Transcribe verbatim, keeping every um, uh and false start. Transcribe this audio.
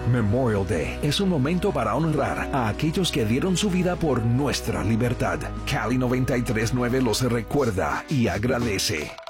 Memorial Day es un momento para honrar a aquellos que dieron su vida por nuestra libertad. Cali noventa y tres punto nueve los recuerda y agradece.